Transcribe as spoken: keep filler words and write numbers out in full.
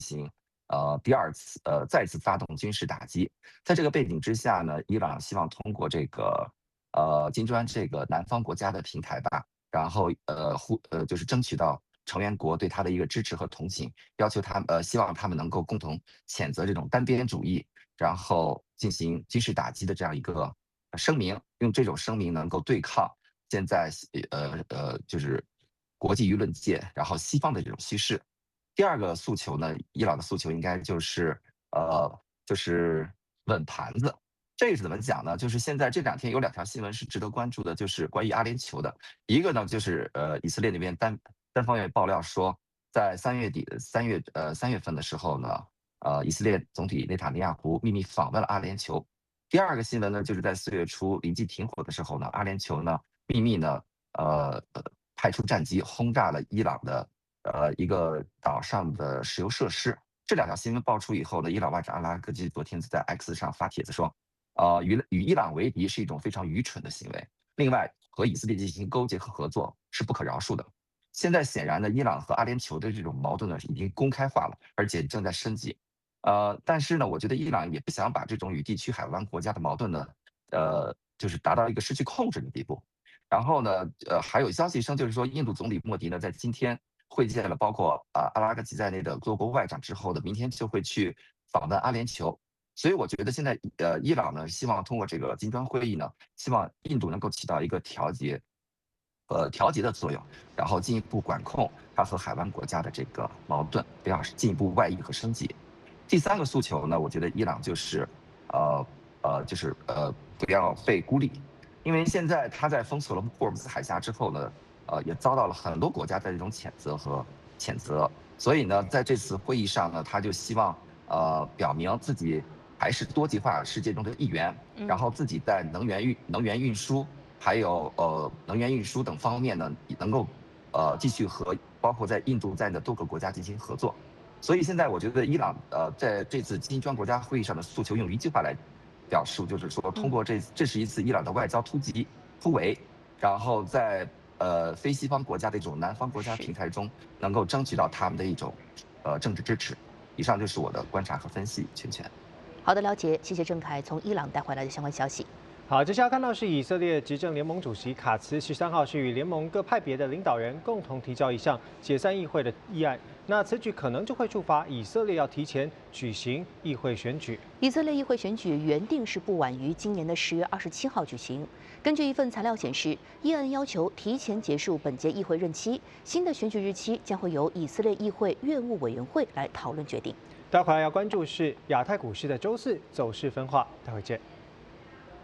行呃第二次呃再次发动军事打击。在这个背景之下呢，伊朗希望通过这个呃金砖这个南方国家的平台吧，然后呃呼呃就是争取到成员国对他的一个支持和同情，要求他们呃希望他们能够共同谴责这种单边主义，然后进行军事打击的这样一个声明，用这种声明能够对抗现在呃呃就是国际舆论界，然后西方的这种趋势。第二个诉求呢，伊朗的诉求应该就是呃就是稳盘子。这个是怎么讲呢？就是现在这两天有两条新闻是值得关注的，就是关于阿联酋的。一个呢，就是呃以色列那边单单方面爆料说，在三月底三月呃三月份的时候呢，呃以色列总理内塔尼亚胡秘密访问了阿联酋。第二个新闻呢，就是在四月初临近停火的时候呢，阿联酋呢秘密呢呃呃派出战机轰炸了伊朗的呃一个岛上的石油设施。这两条新闻爆出以后呢，伊朗外长阿拉格基昨天在 X 上发帖子说，呃，与与伊朗为敌是一种非常愚蠢的行为。另外，和以色列进行勾结和合作是不可饶恕的。现在显然呢，伊朗和阿联酋的这种矛盾呢已经公开化了，而且正在升级。呃，但是呢，我觉得伊朗也不想把这种与地区海湾国家的矛盾呢，呃，就是达到一个失去控制的地步。然后呢，呃，还有消息声就是说，印度总理莫迪呢在今天会见了包括啊、呃、阿拉格吉在内的多国外长之后呢，明天就会去访问阿联酋。所以我觉得现在呃，伊朗呢希望通过这个金砖会议呢，希望印度能够起到一个调节，呃调节的作用，然后进一步管控它和海湾国家的这个矛盾，不要进一步外溢和升级。第三个诉求呢，我觉得伊朗就是，呃呃，就是呃不要被孤立，因为现在他在封锁了霍尔木兹海峡之后呢，呃也遭到了很多国家的这种谴责和谴责，所以呢，在这次会议上呢，他就希望呃表明自己还是多极化世界中的一员，然嗯。 后自己在能源运能源运输还有呃能源运输等方面呢，能够呃继续和包括在印度在内的多个国家进行合作。所以现在我觉得伊朗呃在这次金砖国家会议上的诉求，用一句话来表述，就是说通嗯。 过这这是一次伊朗的外交突击突围，然后在呃非西方国家的一种南方国家是。 平台中，能够争取到他们的一种呃政治支持。以上就是我的观察和分析，全权。 好的，了解，谢谢郑凯从伊朗带回来的相关消息。 好，接下来看到是以色列执政联盟主席卡茨十三号是与联盟各派别的领导人共同提交一项解散议会的议案。那此举可能就会触发以色列要提前举行议会选举。 以色列议会选举原定是不晚于今年的十月二十七号举行。根据一份材料显示，议案要求提前结束本届议会任期，新的选举日期将会由以色列议会院务委员会来讨论决定。 待会儿要关注是亚太股市的周四走势分化，待会见。